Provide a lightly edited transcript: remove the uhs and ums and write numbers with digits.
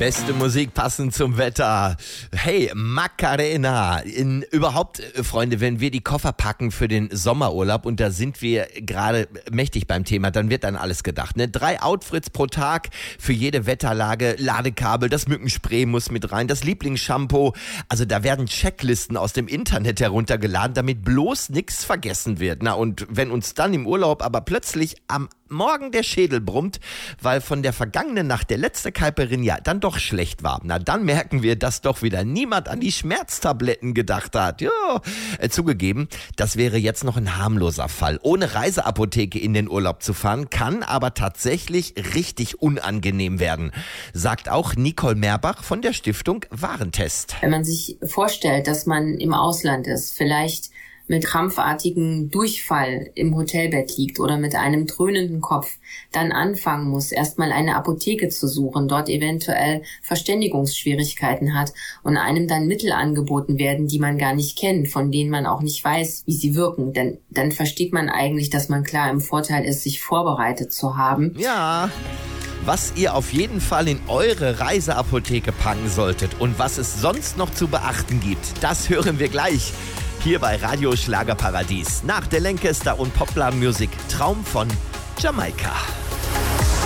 Beste Musik passend zum Wetter. Hey, Macarena. Freunde, wenn wir die Koffer packen für den Sommerurlaub und da sind wir gerade mächtig beim Thema, dann wird an alles gedacht. Ne? 3 Outfits pro Tag für jede Wetterlage, Ladekabel, das Mückenspray muss mit rein, das Lieblingsshampoo. Also da werden Checklisten aus dem Internet heruntergeladen, damit bloß nichts vergessen wird. Na und wenn uns dann im Urlaub aber plötzlich am Morgen der Schädel brummt, weil von der vergangenen Nacht der letzte Caipirinha dann doch schlecht war. Na, dann merken wir, dass doch wieder niemand an die Schmerztabletten gedacht hat. Ja, zugegeben, das wäre jetzt noch ein harmloser Fall. Ohne Reiseapotheke in den Urlaub zu fahren, kann aber tatsächlich richtig unangenehm werden, sagt auch Nicole Merbach von der Stiftung Warentest. Wenn man sich vorstellt, dass man im Ausland ist, vielleicht mit krampfartigem Durchfall im Hotelbett liegt oder mit einem dröhnenden Kopf, dann anfangen muss, erstmal eine Apotheke zu suchen, dort eventuell Verständigungsschwierigkeiten hat und einem dann Mittel angeboten werden, die man gar nicht kennt, von denen man auch nicht weiß, wie sie wirken. Denn dann versteht man eigentlich, dass man klar im Vorteil ist, sich vorbereitet zu haben. Ja. Was ihr auf jeden Fall in eure Reiseapotheke packen solltet und was es sonst noch zu beachten gibt, das hören wir gleich. Hier bei Radio Schlagerparadies. Nach der Lancaster und Poplar Music Traum von Jamaika.